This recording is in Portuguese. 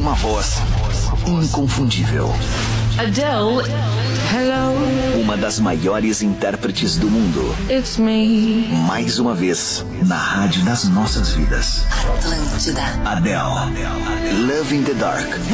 uma voz inconfundível. Adele. Hello. Uma das maiores intérpretes do mundo. It's me. Mais uma vez, na rádio das nossas vidas. Atlântida. Adele. Love in the Dark.